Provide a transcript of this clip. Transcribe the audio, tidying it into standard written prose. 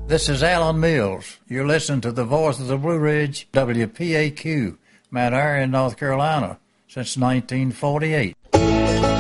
This is Alan Mills. You're listening to the Voice of the Blue Ridge, WPAQ, Mount Airy, North Carolina, since 1948.